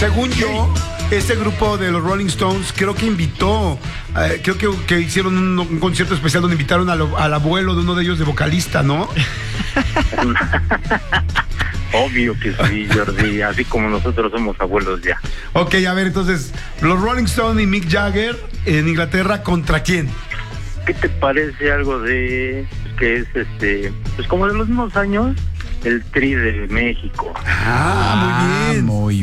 Según yo, este grupo de los Rolling Stones creo que invitó, que hicieron un concierto especial donde invitaron al abuelo de uno de ellos de vocalista, ¿no? Obvio que sí, Jordi, así como nosotros somos abuelos ya. Ok, a ver, entonces, los Rolling Stones y Mick Jagger en Inglaterra, ¿contra quién? ¿Qué te parece algo de que es pues como de los mismos años, el Tri de México? Muy bien. Muy